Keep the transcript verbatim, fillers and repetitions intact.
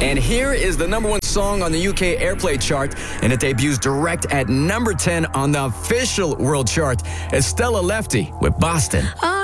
And here is the number one song on the U K Airplay chart, and it debuts direct at number ten on the official world chart. It's Stella Lefty with Boston. Oh.